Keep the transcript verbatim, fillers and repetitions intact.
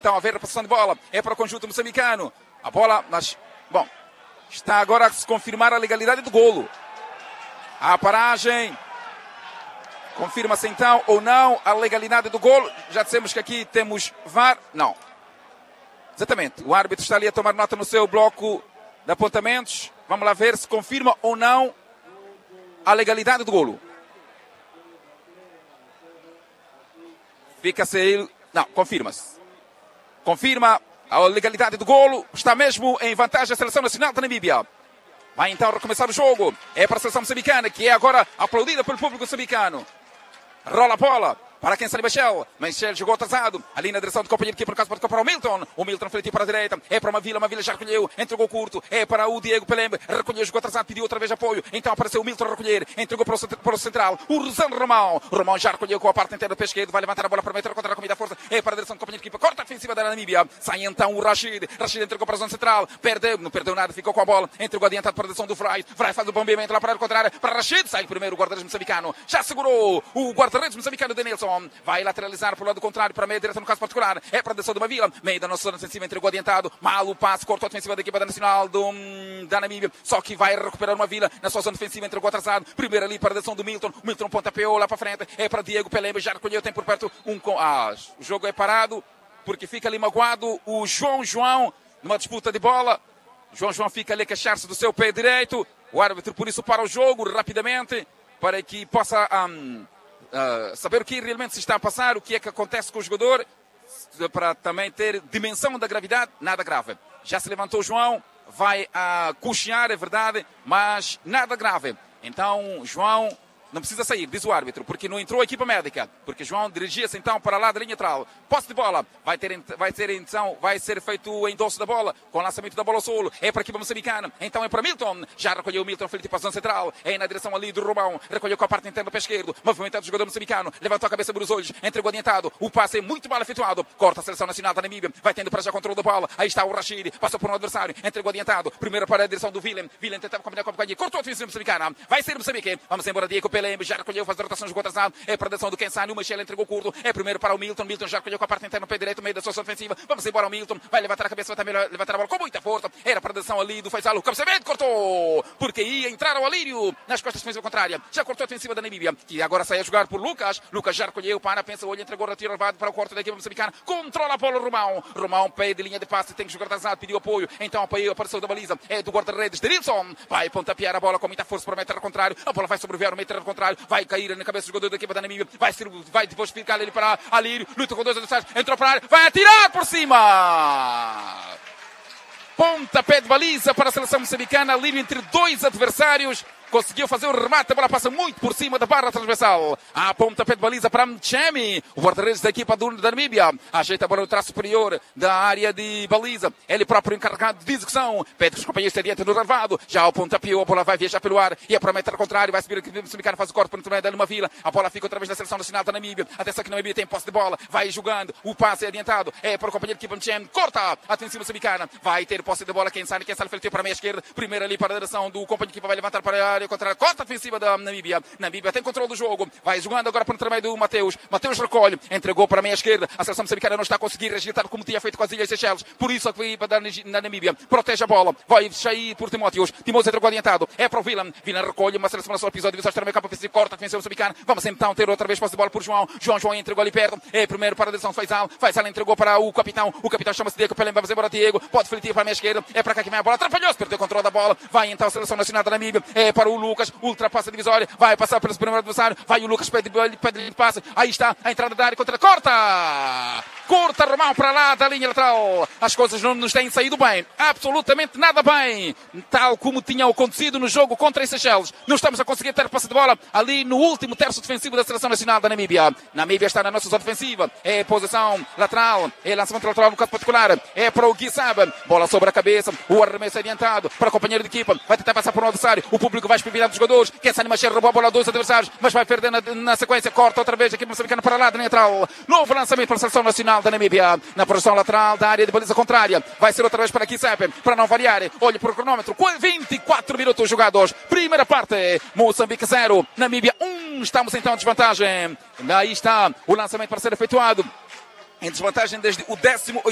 então a ver a posição de bola. É para o conjunto moçambicano. A bola, mas, bom, está agora a se confirmar a legalidade do golo. A paragem. Confirma-se então ou não a legalidade do golo. Já dissemos que aqui temos V A R. Não. Exatamente. O árbitro está ali a tomar nota no seu bloco de apontamentos. Vamos lá ver se confirma ou não a legalidade do golo. Fica-se aí. Não, confirma-se. Confirma a legalidade do golo. Está mesmo em vantagem a seleção nacional da Namíbia. Vai então recomeçar o jogo. É para a seleção moçambicana, que é agora aplaudida pelo público moçambicano. Rola a bola para quem está ali, Michel. Michel jogou atrasado. Ali na direção do companheiro que por acaso pode tocar para o Milton. O Milton fletiu para a direita. É para uma Vila. Uma Vila já recolheu. Entregou curto. É para o Diego Pelembe. Recolheu, jogou atrasado. Pediu outra vez apoio. Então apareceu o Milton a recolher. Entregou para o, para o central. O Rosano Romão. Romão já recolheu com a parte inteira do pé esquerdo. Vai levantar a bola para meter contra a comida à força. É para a direção do companheiro que equipa. Corta a defensiva da Namíbia. Sai então o Rashid. Rashid entregou para a zona central. Perdeu. Não perdeu nada. Ficou com a bola. Entregou adiantado para a direção do Fry. Fry faz o bombeamento lá para a área contrária. Para Rashid. Sai primeiro o guarda-redes moçambicano. Já segurou o guarda-redes moçambicano Denilson. Vai lateral para o lado contrário, para a meia direita no caso particular. É para a direção de uma Vila. Meio da nossa zona defensiva, entregou adiantado. Mal o passe, cortou a defensiva da equipa da Nacional do, da Namíbia. Só que vai recuperar uma Vila na sua zona defensiva, entregou atrasado. Primeiro ali para a direção do Milton. O Milton pontapeou lá para frente. É para Diego Pelembe, já recolheu, tem por perto um... Ah, o jogo é parado, porque fica ali magoado o João João, numa disputa de bola. João João fica ali a queixar-se do seu pé direito. O árbitro, por isso, para o jogo rapidamente, para que possa... Um, Uh, saber o que realmente se está a passar, o que é que acontece com o jogador, para também ter dimensão da gravidade. Nada grave. Já se levantou o João, vai a uh, coxear, é verdade, mas nada grave. Então, João não precisa sair, diz o árbitro, porque não entrou a equipa médica, porque João dirigia-se então para lá da linha lateral. Posse de bola, vai ter, vai ter então, vai ser feito o endosso da bola, com o lançamento da bola ao solo, é para a equipa moçambicana, então é para Milton, já recolheu o Milton, feito para a zona central, é na direção ali do Romão, recolheu com a parte interna do pé esquerdo, movimentado o jogador moçambicano, levantou a cabeça para os olhos, entregou adiantado, o passe é muito mal efetuado, corta a seleção nacional da Namíbia, vai tendo para já controle da bola, aí está o Rashid, passou por um adversário, entregou adiantado, primeiro para a direção do Willem, Willem tentava combinar com a companhia, cortou a defesa moçambicana, vai ser Moçambique, vamos embora, Diego Pelembe, já recolheu, faz a rotação, jogou atrasado, é para a direção do Kensani, o Michel entregou curto, é primeiro para o Milton, Milton já recolheu com a parte interna no pé direito, meio da sua ofensiva, vamos embora o Milton, vai levantar a cabeça, vai também levantar a bola com muita força, era para a direção ali do Faisal, o cabeceamento, cortou, porque ia entrar ao Alírio, nas costas defensiva contrária, já cortou a defensiva da Namíbia, que agora sai a jogar por Lucas, Lucas já recolheu, para, pensa, olha, entregou, retiro elevado para o corte da equipa moçambicana, controla a bola Romão, Romão, pé de linha de passe, tem que jogar atrasado, pediu apoio, então apoio, apareceu da baliza, é do guarda-redes, Denilson, vai pontapear a bola com muita força para o meio terreno contrário, a bola vai sobreviver no meio terreno contrário, vai cair na cabeça do jogador da equipa da Namíbia, vai, ser, vai depois ficar ali para Alírio, luta com dois adversários, entrou para a área, vai atirar por cima! Pontapé de baliza para a seleção moçambicana, Alírio entre dois adversários, conseguiu fazer o remate, a bola passa muito por cima da barra transversal. A pontapé de baliza para Mchemi, o guarda-redes da equipa do, da Namíbia. Ajeita a bola no traço superior da área de baliza. Ele próprio encarregado de execução. Pede que os companheiros adiante no relevado. Já o pontapeou, a bola vai viajar pelo ar e é para o metro contrário. Vai subir aqui, o moçambicano faz o corte para o meio uma Vila. A bola fica outra vez na seleção nacional da Namíbia. Atenção que a Namíbia tem posse de bola. Vai jogando. O passe é adiantado. É para o companheiro de equipa Mchemi. Corta a defensiva moçambicana. Vai ter posse de bola. Quem sai, quem sai, ele para a meia esquerda. Primeiro ali para a direção do companheiro de equipa. Vai levantar para a área contra a corta ofensiva da Namíbia. Namíbia tem controle do jogo. Vai jogando agora para o intermédio do Mateus. Mateus recolhe. Entregou para a meia esquerda. A seleção moçambicana não está a conseguir agitar como tinha feito com as Ilhas Seychelles. Por isso a equipa da Namíbia protege a bola. Vai sair por Timóteos. Timóteos entregou adiantado. É para o Willem. Willem recolhe. Uma seleção na sua episódio. Visões também campo ofensivo. Corta a defensiva moçambicana. Vamos então ter outra vez posse de bola por João. João João entregou ali perto. É primeiro para a direção do Faisal. Faisal entregou para o capitão. O capitão chama-se Diego Pelembe. Vamos embora Diego. Pode fletir para a meia esquerda. É para cá que vem a bola. Atrapalhou-se. Perdeu o controle da bola. Vai então a seleção nacional da Namíbia. É para o Lucas. Ultrapassa a divisória. Vai passar pelo primeiro adversário. Vai o Lucas. Pede de passe. Aí está a entrada da área contra. Corta! Corta Romão para lá da linha lateral. As coisas não nos têm saído bem. Absolutamente nada bem. Tal como tinha acontecido no jogo contra as Seychelles. Não estamos a conseguir ter posse de bola ali no último terço defensivo da seleção nacional da Namíbia. Namíbia está na nossa zona defensiva. É posição lateral. É lançamento lateral no caso particular. É para o Gui Saba. Bola sobre a cabeça. O arremesso adiantado para o companheiro de equipa. Vai tentar passar por um adversário. O público vai espivirar dos jogadores. Quem sai Machel roubou a bola a dois adversários. Mas vai perder na, na sequência. Corta outra vez a equipa moçambicana para lá da linha lateral. Novo lançamento para a seleção nacional da Namíbia. Na posição lateral da área de baliza contrária. Vai ser outra vez para Gui Saba. Para não variar. Olhe para o cronômetro. vinte e quatro minutos jogados. Primeira parte. Moçambique zero. Namíbia um. Estamos então em desvantagem. Aí está o lançamento para ser efetuado. Em desvantagem desde o décimo